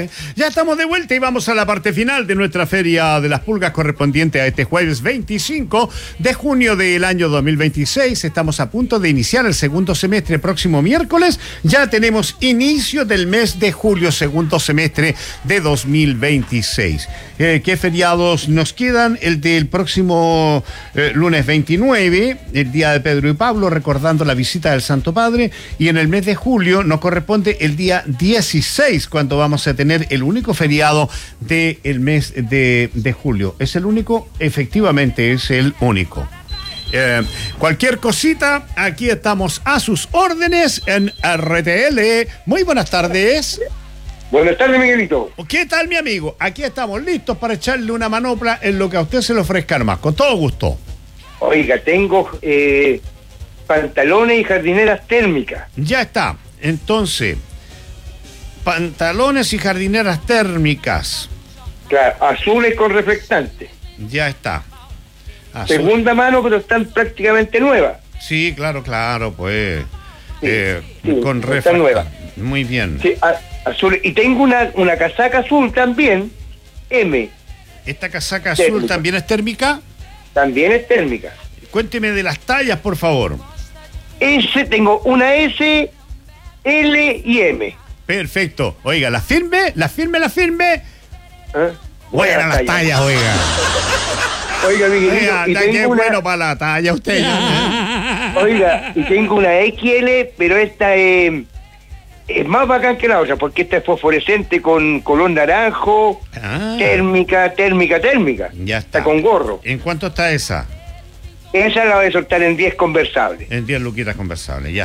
Ya estamos de vuelta y vamos a la parte final de nuestra Feria de las Pulgas correspondiente a este jueves 25 de junio del año 2026. Estamos a punto de iniciar el segundo semestre. Próximo miércoles ya tenemos inicio del mes de julio, segundo semestre de 2026. ¿Qué feriados nos quedan? El del próximo lunes 29, el día de Pedro y Pablo, recordando la visita del Santo Padre, y en el mes de julio nos corresponde el día 16, cuando vamos a tener el único feriado del mes de julio. ¿Es el único? Efectivamente, es el único. Cualquier cosita, aquí estamos a sus órdenes en RTL. Muy buenas tardes. Buenas tardes, Miguelito. ¿Qué tal, mi amigo? Aquí estamos listos para echarle una manopla en lo que a usted se le ofrezca nomás, con todo gusto. Oiga, tengo pantalones y jardineras térmicas. Ya está. Entonces, pantalones y jardineras térmicas. Claro, azules con reflectante. Ya está. Azul. Segunda mano, pero están prácticamente nuevas. Sí, claro, pues. Sí, con están reflectante. nuevas. Muy bien. Sí, azul. Y tengo una casaca azul también, M. ¿Esta casaca azul térmica. también es térmica? También es térmica. Cuénteme de las tallas, por favor. Tengo una S, L y M. Perfecto. Oiga, la firme. ¿Ah? Buenas las tallas, oiga. Oiga, Miguelito, Oiga, y qué tengo bueno para la talla usted. Oiga, y tengo una XL, pero esta es más bacán que la otra, porque esta es fosforescente con color naranjo, térmica. Ya está. Con gorro. ¿En cuánto está esa? Esa la voy a soltar en 10 conversables. En 10 luquitas conversables, ya